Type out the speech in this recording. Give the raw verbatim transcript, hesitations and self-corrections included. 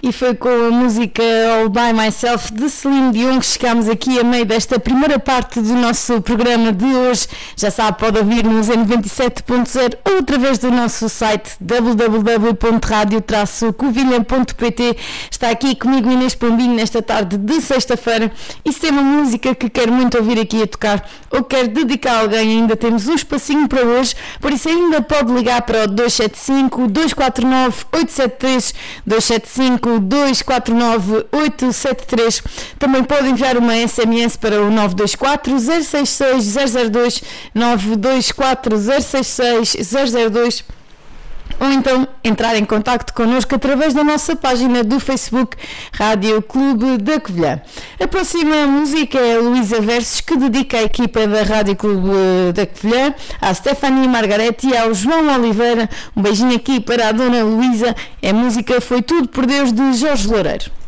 E foi com a música All By Myself de Celine Dion que chegámos aqui a meio desta primeira parte do nosso programa de hoje. Já sabe, pode ouvir-nos em noventa e sete ponto zero ou através do nosso site w w w ponto radio traço covilhã ponto p t. Está aqui comigo Inês Pombinho nesta tarde de sexta-feira, e se tem uma música que quer muito ouvir aqui a tocar ou quer dedicar a alguém, ainda temos um espacinho para hoje, por isso ainda pode ligar para o dois sete cinco, dois quatro nove, oito sete três, dois sete cinco, dois quatro nove, oito sete três. Também pode enviar uma S M S para o nove dois quatro, zero seis seis, zero zero dois, nove dois quatro, zero seis seis, zero zero dois, ou então entrar em contacto connosco através da nossa página do Facebook Rádio Clube da Covilhã. A próxima música é a Luísa Versos, que dedica à equipa da Rádio Clube da Covilhã, à Stephanie Margarete e ao João Oliveira. Um beijinho aqui para a Dona Luísa. A música Foi Tudo por Deus, de Jorge Loureiro.